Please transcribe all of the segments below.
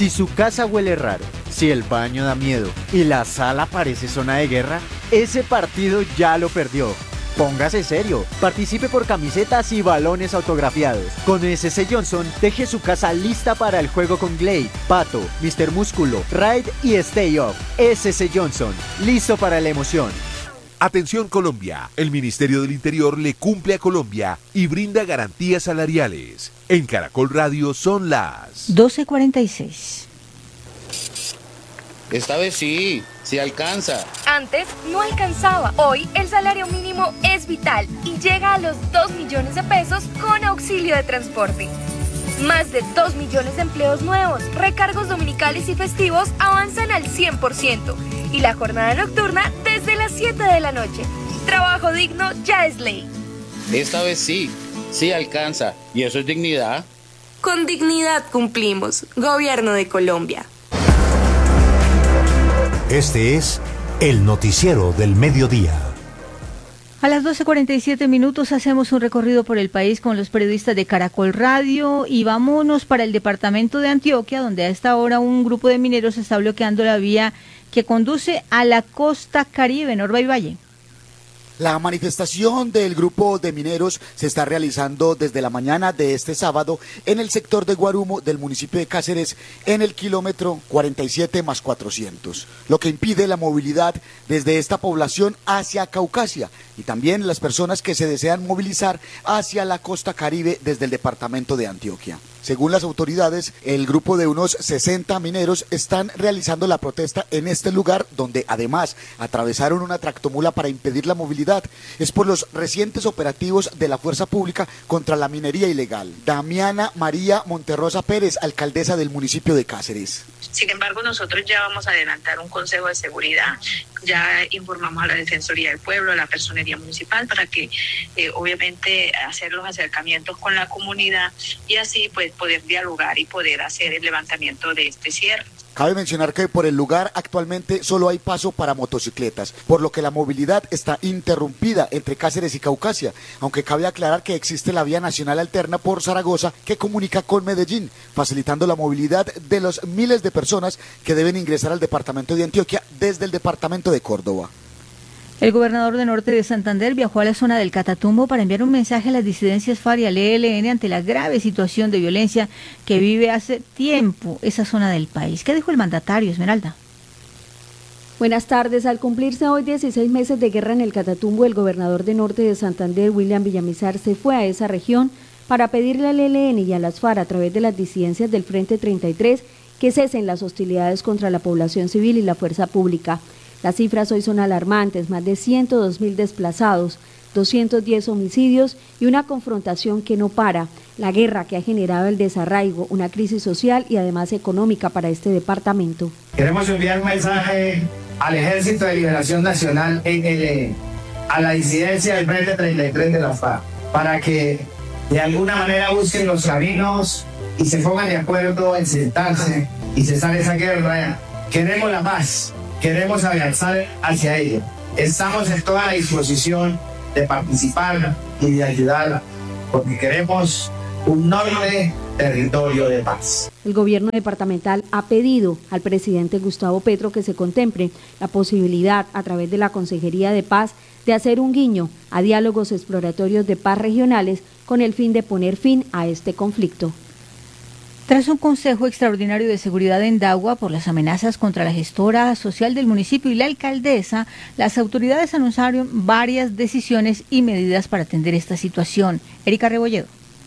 Si su casa huele raro, si el baño da miedo y la sala parece zona de guerra, ese partido ya lo perdió. Póngase serio, participe por camisetas y balones autografiados. Con SC Johnson, deje su casa lista para el juego con Glade, Pato, Mr. Músculo, Raid y Stay Off. SC Johnson, listo para la emoción. Atención Colombia, el Ministerio del Interior le cumple a Colombia y brinda garantías salariales. En Caracol Radio son las 12:46. Esta vez sí alcanza. Antes no alcanzaba. Hoy el salario mínimo es vital y llega a los 2 millones de pesos con auxilio de transporte. Más de 2 millones de empleos nuevos, recargos dominicales y festivos avanzan al 100% y la jornada nocturna desde las 7 de la noche. Trabajo digno ya es ley. Esta vez sí alcanza. ¿Y eso es dignidad? Con dignidad cumplimos. Gobierno de Colombia. Este es el noticiero del mediodía. A las 12:47 hacemos un recorrido por el país con los periodistas de Caracol Radio y vámonos para el departamento de Antioquia, donde a esta hora un grupo de mineros está bloqueando la vía que conduce a la costa Caribe, Norba y Valle. La manifestación del grupo de mineros se está realizando desde la mañana de este sábado en el sector de Guarumo del municipio de Cáceres en el kilómetro 47+400, lo que impide la movilidad desde esta población hacia Caucasia y también las personas que se desean movilizar hacia la costa Caribe desde el departamento de Antioquia. Según las autoridades, el grupo de unos 60 mineros están realizando la protesta en este lugar donde además atravesaron una tractomula para impedir la movilidad. Es por los recientes operativos de la fuerza pública contra la minería ilegal. Damiana María Monterrosa Pérez, alcaldesa del municipio de Cáceres. Sin embargo, nosotros ya vamos a adelantar un consejo de seguridad, ya informamos a la Defensoría del Pueblo, a la Personería Municipal, para que obviamente hacer los acercamientos con la comunidad y así pues poder dialogar y poder hacer el levantamiento de este cierre. Cabe mencionar que por el lugar actualmente solo hay paso para motocicletas, por lo que la movilidad está interrumpida entre Cáceres y Caucasia, aunque cabe aclarar que existe la vía nacional alterna por Zaragoza que comunica con Medellín, facilitando la movilidad de los miles de personas que deben ingresar al departamento de Antioquia desde el departamento de Córdoba. El gobernador de Norte de Santander viajó a la zona del Catatumbo para enviar un mensaje a las disidencias FARC y al ELN ante la grave situación de violencia que vive hace tiempo esa zona del país. ¿Qué dijo el mandatario, Esmeralda? Buenas tardes. Al cumplirse hoy 16 meses de guerra en el Catatumbo, el gobernador de Norte de Santander, William Villamizar, se fue a esa región para pedirle al ELN y a las FARC, a través de las disidencias del Frente 33, que cesen las hostilidades contra la población civil y la fuerza pública. Las cifras hoy son alarmantes, más de 102.000 desplazados, 210 homicidios y una confrontación que no para, la guerra que ha generado el desarraigo, una crisis social y además económica para este departamento. Queremos enviar un mensaje al Ejército de Liberación Nacional, ELN, a la disidencia del Frente 33 de la FARC, para que de alguna manera busquen los caminos y se pongan de acuerdo en sentarse y cesar esa guerra. Queremos la paz. Queremos avanzar hacia ello. Estamos en toda la disposición de participar y de ayudar porque queremos un noble territorio de paz. El gobierno departamental ha pedido al presidente Gustavo Petro que se contemple la posibilidad a través de la Consejería de Paz de hacer un guiño a diálogos exploratorios de paz regionales con el fin de poner fin a este conflicto. Tras un consejo extraordinario de seguridad en Dagua por las amenazas contra la gestora social del municipio y la alcaldesa, las autoridades anunciaron varias decisiones y medidas para atender esta situación. Erika Rebolledo.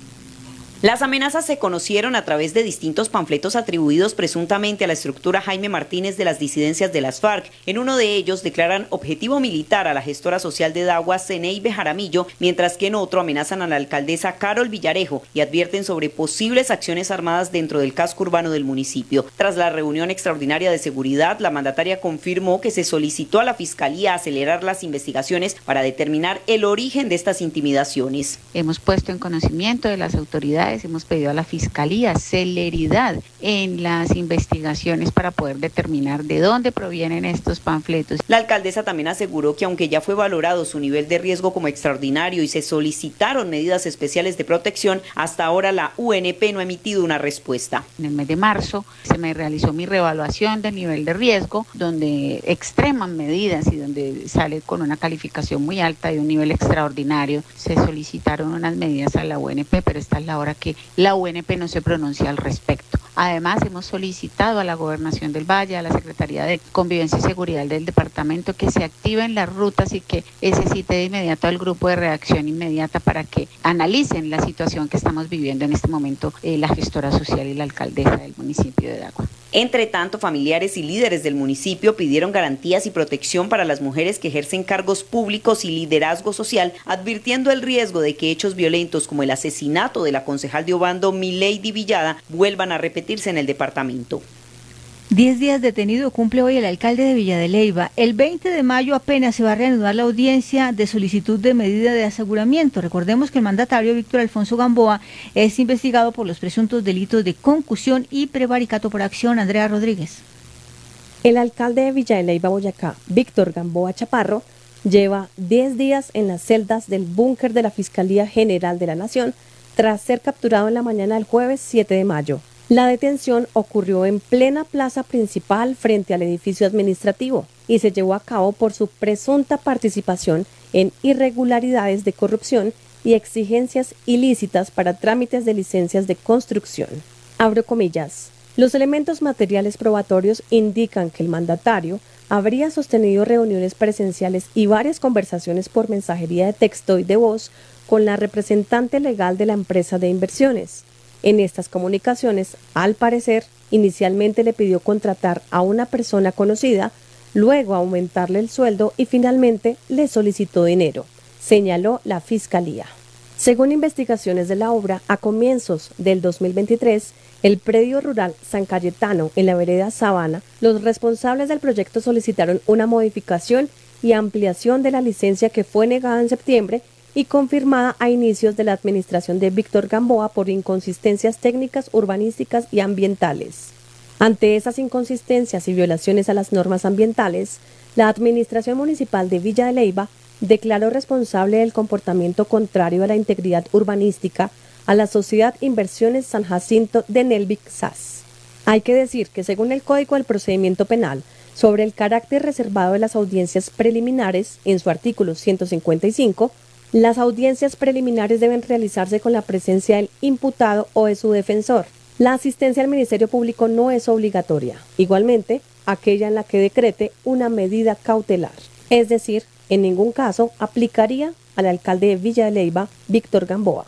Las amenazas se conocieron a través de distintos panfletos atribuidos presuntamente a la estructura Jaime Martínez de las disidencias de las FARC. En uno de ellos declaran objetivo militar a la gestora social de Dagua, Ceneibe Jaramillo, mientras que en otro amenazan a la alcaldesa Carol Villarejo y advierten sobre posibles acciones armadas dentro del casco urbano del municipio. Tras la reunión extraordinaria de seguridad, la mandataria confirmó que se solicitó a la Fiscalía acelerar las investigaciones para determinar el origen de estas intimidaciones. Hemos puesto en conocimiento de las autoridades autoridades, hemos pedido a la Fiscalía celeridad en las investigaciones para poder determinar de dónde provienen estos panfletos. La alcaldesa también aseguró que aunque ya fue valorado su nivel de riesgo como extraordinario y se solicitaron medidas especiales de protección, hasta ahora la UNP no ha emitido una respuesta. En el mes de marzo se me realizó mi reevaluación del nivel de riesgo, donde extreman medidas y donde sale con una calificación muy alta de un nivel extraordinario. Se solicitaron unas medidas a la UNP, pero esta es la hora que la UNP no se pronuncia al respecto. Además, hemos solicitado a la Gobernación del Valle, a la Secretaría de Convivencia y Seguridad del departamento, que se activen las rutas y que se cite de inmediato al grupo de reacción inmediata para que analicen la situación que estamos viviendo en este momento la gestora social y la alcaldesa del municipio de Dagua. Entre tanto, familiares y líderes del municipio pidieron garantías y protección para las mujeres que ejercen cargos públicos y liderazgo social, advirtiendo el riesgo de que hechos violentos como el asesinato de la concejal de Obando, Milady Villada, vuelvan a repetirse en el departamento. 10 días detenido cumple hoy el alcalde de Villa de Leyva. El 20 de mayo apenas se va a reanudar la audiencia de solicitud de medida de aseguramiento. Recordemos que el mandatario Víctor Alfonso Gamboa es investigado por los presuntos delitos de concusión y prevaricato por acción. Andrea Rodríguez. El alcalde de Villa de Leyva, Boyacá, Víctor Gamboa Chaparro, lleva 10 días en las celdas del búnker de la Fiscalía General de la Nación tras ser capturado en la mañana del jueves 7 de mayo. La detención ocurrió en plena plaza principal frente al edificio administrativo y se llevó a cabo por su presunta participación en irregularidades de corrupción y exigencias ilícitas para trámites de licencias de construcción. Abro comillas. Los elementos materiales probatorios indican que el mandatario habría sostenido reuniones presenciales y varias conversaciones por mensajería de texto y de voz con la representante legal de la empresa de inversiones. En estas comunicaciones, al parecer, inicialmente le pidió contratar a una persona conocida, luego aumentarle el sueldo y finalmente le solicitó dinero, señaló la Fiscalía. Según investigaciones de la obra, a comienzos del 2023, el predio rural San Cayetano, en la vereda Sabana, los responsables del proyecto solicitaron una modificación y ampliación de la licencia que fue negada en septiembre y confirmada a inicios de la administración de Víctor Gamboa por inconsistencias técnicas, urbanísticas y ambientales. Ante esas inconsistencias y violaciones a las normas ambientales, la Administración Municipal de Villa de Leyva declaró responsable del comportamiento contrario a la integridad urbanística a la Sociedad Inversiones San Jacinto de Nelvic SAS. Hay que decir que según el Código del Procedimiento Penal, sobre el carácter reservado de las audiencias preliminares, en su artículo 155, las audiencias preliminares deben realizarse con la presencia del imputado o de su defensor. La asistencia al Ministerio Público no es obligatoria. Igualmente, aquella en la que decrete una medida cautelar. Es decir, en ningún caso aplicaría al alcalde de Villa de Leyva, Víctor Gamboa.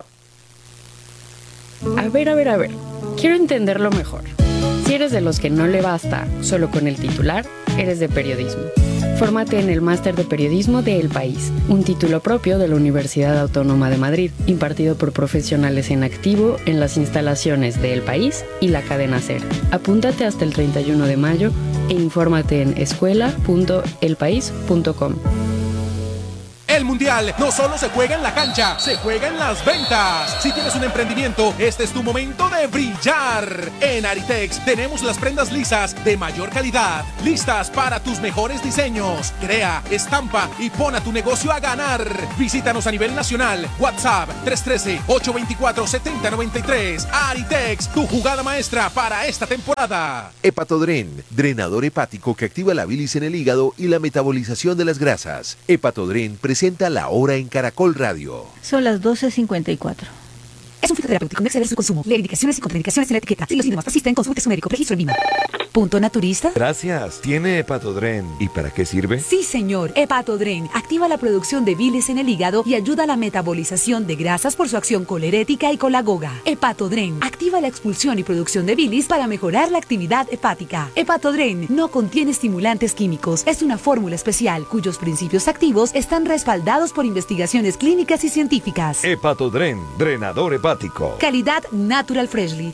A ver. Quiero entenderlo mejor. Si eres de los que no le basta solo con el titular, eres de periodismo. Fórmate en el Máster de Periodismo de El País, un título propio de la Universidad Autónoma de Madrid, impartido por profesionales en activo en las instalaciones de El País y la cadena SER. Apúntate hasta el 31 de mayo e infórmate en escuela.elpaís.com. El Mundial no solo se juega en la cancha, se juega en las ventas. Si tienes un emprendimiento, este es tu momento de brillar. En Aritex tenemos las prendas lisas de mayor calidad, listas para tus mejores diseños. Crea, estampa y pon a tu negocio a ganar. Visítanos a nivel nacional. WhatsApp 313-824-7093. Aritex, tu jugada maestra para esta temporada. Hepatodren, drenador hepático que activa la bilis en el hígado y la metabolización de las grasas. Hepatodren presenta La Hora en Caracol Radio. Son las 12:54. Es un fitoterapéutico, no exceder su consumo. Lee indicaciones y contraindicaciones en la etiqueta. Si los síntomas persisten, consulte su médico. Registro en Lima. ¿Punto naturista? Gracias. ¿Tiene Hepatodren? ¿Y para qué sirve? Sí, señor. Hepatodren activa la producción de bilis en el hígado y ayuda a la metabolización de grasas por su acción colerética y colagoga. Hepatodren activa la expulsión y producción de bilis para mejorar la actividad hepática. Hepatodren no contiene estimulantes químicos. Es una fórmula especial cuyos principios activos están respaldados por investigaciones clínicas y científicas. Hepatodren, drenador hepático. Calidad Natural Freshly.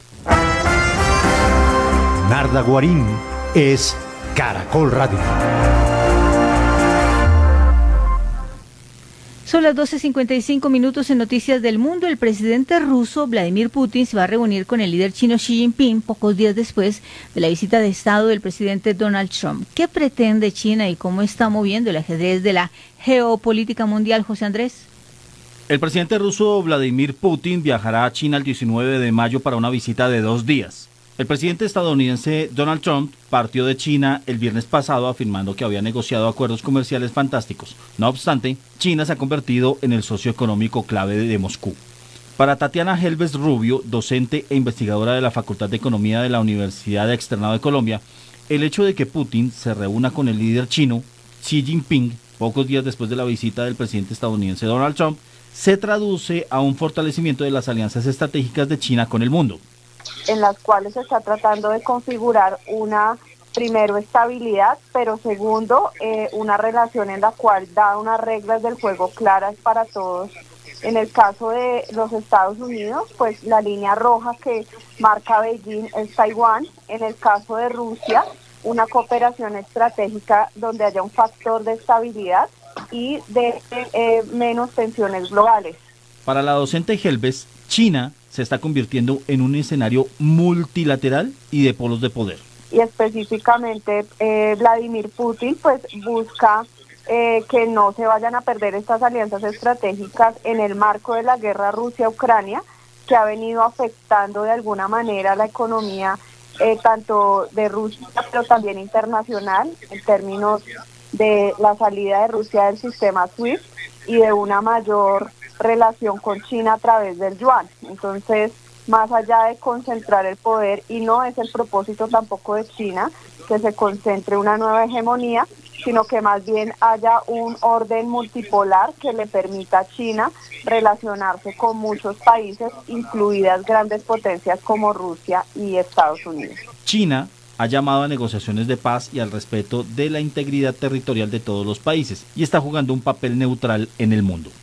Narda Guarín es Caracol Radio. Son las 12:55 minutos en Noticias del Mundo. El presidente ruso Vladimir Putin se va a reunir con el líder chino Xi Jinping pocos días después de la visita de Estado del presidente Donald Trump. ¿Qué pretende China y cómo está moviendo el ajedrez de la geopolítica mundial, José Andrés? El presidente ruso Vladimir Putin viajará a China el 19 de mayo para una visita de 2 días. El presidente estadounidense Donald Trump partió de China el viernes pasado afirmando que había negociado acuerdos comerciales fantásticos. No obstante, China se ha convertido en el socio económico clave de Moscú. Para Tatiana Helves Rubio, docente e investigadora de la Facultad de Economía de la Universidad Externado de Colombia, el hecho de que Putin se reúna con el líder chino, Xi Jinping, pocos días después de la visita del presidente estadounidense Donald Trump, se traduce a un fortalecimiento de las alianzas estratégicas de China con el mundo, en las cuales se está tratando de configurar una, primero, estabilidad, pero segundo, una relación en la cual da unas reglas del juego claras para todos. En el caso de los Estados Unidos, pues la línea roja que marca Beijing es Taiwán. En el caso de Rusia, una cooperación estratégica donde haya un factor de estabilidad y de menos tensiones globales. Para la docente Helves, China se está convirtiendo en un escenario multilateral y de polos de poder. Y específicamente Vladimir Putin pues busca que no se vayan a perder estas alianzas estratégicas en el marco de la guerra Rusia-Ucrania, que ha venido afectando de alguna manera la economía tanto de Rusia, pero también internacional, en términos de la salida de Rusia del sistema SWIFT y de una mayor relación con China a través del yuan. Entonces, más allá de concentrar el poder, y no es el propósito tampoco de China que se concentre una nueva hegemonía, sino que más bien haya un orden multipolar que le permita a China relacionarse con muchos países, incluidas grandes potencias como Rusia y Estados Unidos. China ha llamado a negociaciones de paz y al respeto de la integridad territorial de todos los países y está jugando un papel neutral en el mundo.